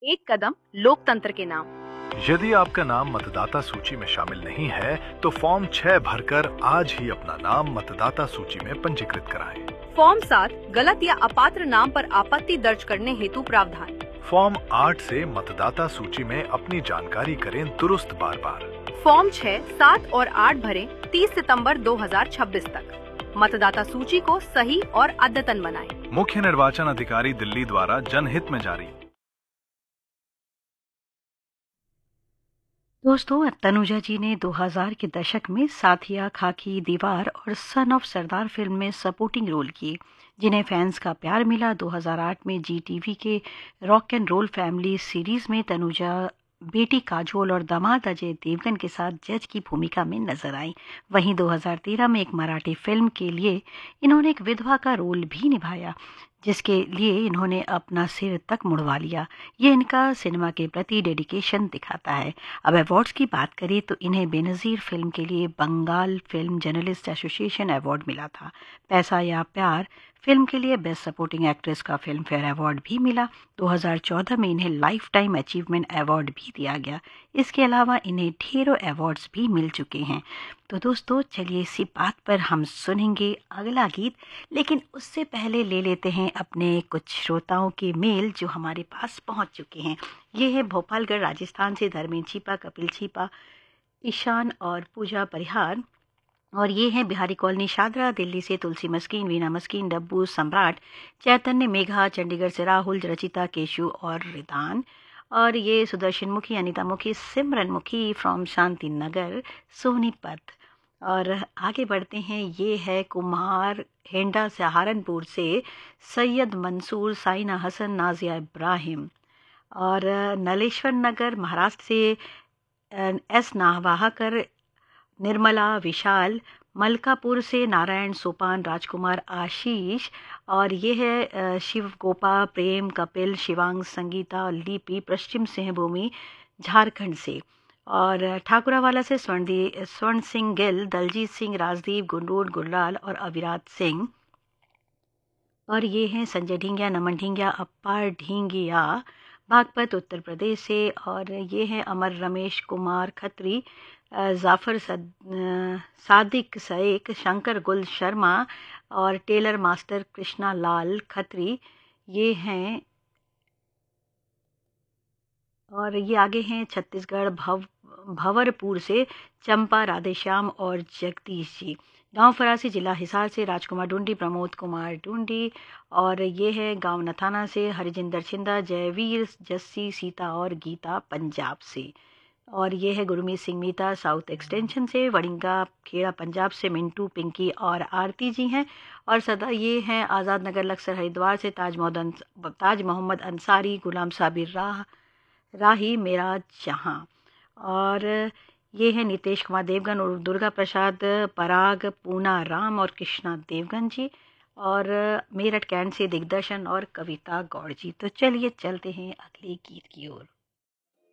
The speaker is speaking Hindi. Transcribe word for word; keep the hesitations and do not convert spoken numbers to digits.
एक कदम लोकतंत्र के नाम। यदि आपका नाम मतदाता सूची में शामिल नहीं है तो फॉर्म छह भरकर आज ही अपना नाम मतदाता सूची में पंजीकृत कराएं। फॉर्म सात गलत या अपात्र नाम पर आपत्ति दर्ज करने हेतु प्रावधान। फॉर्म आठ से मतदाता सूची में अपनी जानकारी करें दुरुस्त बार बार। फॉर्म छह, सात और आठ भरें तीस सितंबर दो हज़ार छब्बीस तक। मतदाता सूची को सही और अद्यतन बनाएं। मुख्य निर्वाचन अधिकारी दिल्ली द्वारा जनहित में जारी। दोस्तों, तनुजा जी ने दो हज़ार के दशक में साथिया, खाकी, दीवार और सन ऑफ सरदार फिल्म में सपोर्टिंग रोल किए, जिन्हें फैंस का प्यार मिला। दो हज़ार आठ में जी टीवी के rock and role family series में तनुजा बेटी काजोल और दामाद अजय देवगन के साथ जज की भूमिका में नजर आई। वहीं दो हज़ार तेरह में एक मराठी फिल्म के लिए इन्होंने एक विधवा का रोल भी निभाया, जिसके लिए इन्होंने अपना सिर तक मुड़वा लिया। ये इनका सिनेमा के प्रति डेडिकेशन दिखाता है। अब अवार्ड्स की बात करें तो इन्हें बेनज़ीर फिल्म के लिए Bengal film journalist association award मिला था। पैसा या प्यार फिल्म के लिए बेस्ट सपोर्टिंग एक्ट्रेस का फिल्म फेयर अवार्ड भी मिला। दो हज़ार चौदह में इन्हें लाइफ टाइम अचीवमेंट अवार्ड भी दिया गया। इसके अलावा इन्हें ढेरों अवार्ड्स भी मिल चुके हैं। तो दोस्तों, चलिए इसी बात पर हम सुनेंगे अगला गीत, लेकिन उससे पहले ले लेते हैं अपने कुछ श्रोताओं के मेल जो हमारे पास पहुंच चुके हैं। ये है भोपालगढ़ राजस्थान से धर्मेंद्र छिपा, कपिल छिपा, ईशान और पूजा परिहार। और ये हैं बिहारी कॉलोनी शादरा दिल्ली से तुलसी मस्कीन, वीना मस्कीन, डब्बू सम्राट, चैतन्य मेघा, चंडीगढ़ से राहुल, रचिता, केशु और रिदान। और ये सुदर्शन मुखी, अनिता मुखी, सिमरन मुखी फ्रॉम शांति नगर सोनीपत। और आगे बढ़ते हैं, ये है कुमार हेंडा सहारनपुर से सैयद मंसूर, साइना हसन, नाजिया इब्राहिम। और नलेश्वर नगर महाराष्ट्र से एस नाहवाहकर, निर्मला, विशाल, मलकापुर से नारायण, सोपान, राजकुमार, आशीष। और ये है शिव गोपा, प्रेम, कपिल, शिवांग, संगीता, लिपि पश्चिम सिंहभूमि झारखंड से। और ठाकुरावाला से स्वर्ण स्वर्ण सिंह गिल, दलजीत सिंह, राजदीप, गुंडूर, गुलराल और अविराज सिंह। और ये हैं संजय ढींगिया, नमन ढींगिया, अप्पा ढींगिया, बागपत उत्तर प्रदेश से। और ये हैं अमर रमेश कुमार खत्री, जाफर सद, सादिक सैक, शंकर गुल शर्मा और टेलर मास्टर कृष्णा लाल खत्री। ये हैं और ये आगे हैं छत्तीसगढ़ भव भंवरपुर से चंपा, राधेश्याम और जगदीश जी। गांव फरासी, जिला हिसार से राजकुमार ढूंढी, प्रमोद कुमार ढूंढी। और ये है गांव नथाना से हरिजिंदर छिंदा, जयवीर, जस्सी, सीता और गीता पंजाब से। और ये है गुरमीत सिंह मीता साउथ एक्सटेंशन से, वड़िंगा खेड़ा पंजाब से मिंटू, पिंकी और आरती जी हैं। और सदा ये हैं आज़ाद नगर लक्सर हरिद्वार से ताज मोहम्मद ताज मोहम्मद अंसारी, गुलाम साबिर राह राही, मेरा जहां। और ये है नीतेश कुमार देवगन और दुर्गा प्रसाद पराग, पूना राम और कृष्णा देवगन जी। और मेरठ कैंट से दिग्दर्शन और कविता गौड़ जी। तो चलिए चलते हैं अगले गीत की ओर।